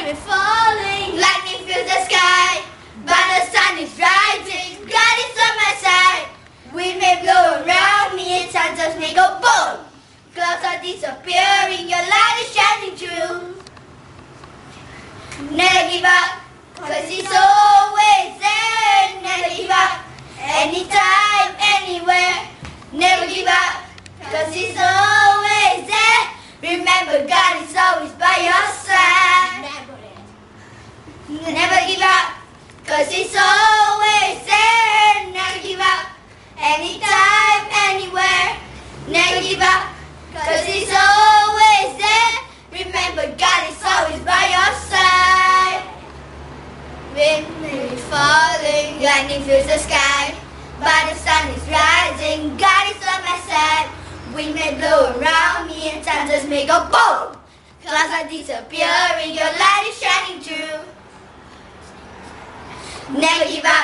rain falling, lightning fills the sky, but the sun is rising, God is on my side. Wind may blow around me and thunders may go boom. Clouds are disappearing, your light is shining through. Never give up, cause it's always there. Never give up, anytime, anywhere. Never give up, cause it's always there. Remember, God is always by your side. Never give up, cause it's always there. Never give up, anytime, anywhere. Never give up, cause it's always there. Remember, God is always by your side. Wind is falling, lightning fills the sky, but the sun is rising, God is on my side. Wind may blow around me and thunders may go boom. Clouds are disappearing, your light is shining through. Never give up.